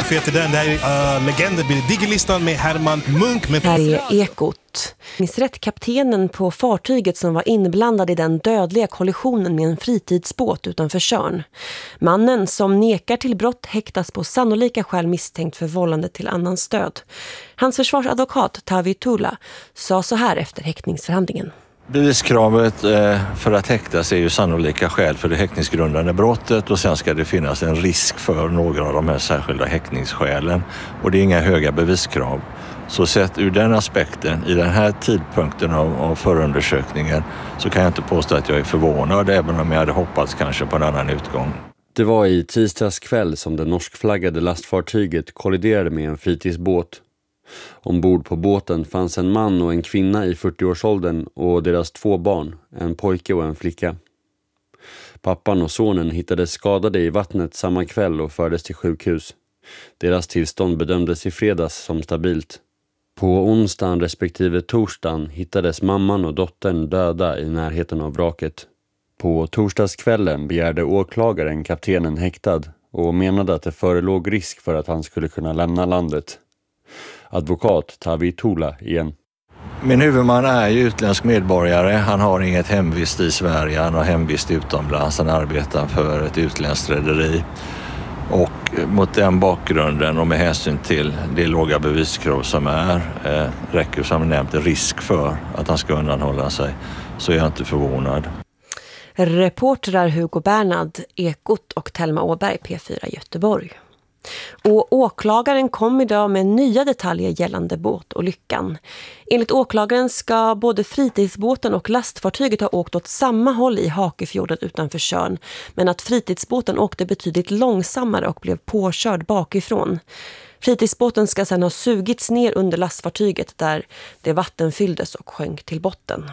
för er till den. Det här är Legender blir Digilistan med Herman Munk. Det här är Ekot. Rätt kaptenen på fartyget som var inblandad i den dödliga kollisionen med en fritidsbåt utanför Tjörn. Mannen som nekar till brott häktas på sannolika skäl misstänkt för vållande till annans död. Hans försvarsadvokat Tavi Tula sa så här efter häktningsförhandlingen. Beviskravet för att häktas är ju sannolika skäl för det häktningsgrundande brottet och sen ska det finnas en risk för några av de här särskilda häktningsskälen och det är inga höga beviskrav. Så sett ur den aspekten, i den här tidpunkten av förundersökningen så kan jag inte påstå att jag är förvånad även om jag hade hoppats kanske på en annan utgång. Det var i tisdags kväll som det norskflaggade lastfartyget kolliderade med en fritidsbåt. Ombord på båten fanns en man och en kvinna i 40-årsåldern och deras 2 barn, en pojke och en flicka. Pappan och sonen hittades skadade i vattnet samma kväll och fördes till sjukhus. Deras tillstånd bedömdes i fredags som stabilt. På onsdagen respektive torsdagen hittades mamman och dottern döda i närheten av vraket. På torsdagskvällen begärde åklagaren kaptenen häktad och menade att det förelåg risk för att han skulle kunna lämna landet. Advokat Tavi Tula igen. Min huvudman är ju utländsk medborgare. Han har inget hemvist i Sverige. Han har hemvist utomlands. Han arbetar för ett utländskt rederi. Och mot den bakgrunden och med hänsyn till det låga beviskrav som räcker som nämnt risk för att han ska undanhålla sig, så är jag inte förvånad. Reportrar Hugo Bernhard, Ekot och Telma Åberg, P4 Göteborg. Och åklagaren kom idag med nya detaljer gällande båtolyckan. Enligt åklagaren ska både fritidsbåten och lastfartyget ha åkt åt samma håll i Hakefjorden utanför Tjörn, men att fritidsbåten åkte betydligt långsammare och blev påkörd bakifrån. Fritidsbåten ska sedan ha sugits ner under lastfartyget där det vatten fylldes och sjönk till botten.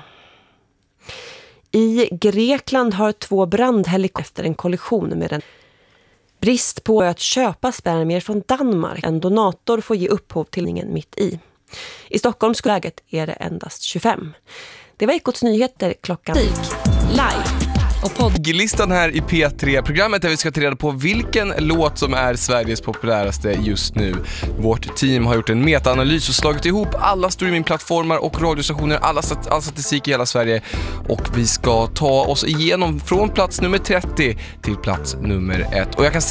I Grekland har 2 brandhelikoptrar efter en kollision med en brist på att köpa spermier från Danmark. En donator får ge upphov till ingen mitt i. I Stockholmsläget är det endast 25. Det var Ekots nyheter klockan. Live och poddlistan här i P3-programmet där vi ska ta reda på vilken låt som är Sveriges populäraste just nu. Vårt team har gjort en metaanalys och slagit ihop alla streamingplattformar och radiostationer, all statistik i hela Sverige. Och vi ska ta oss igenom från plats nummer 30 till plats nummer 1. Och jag kan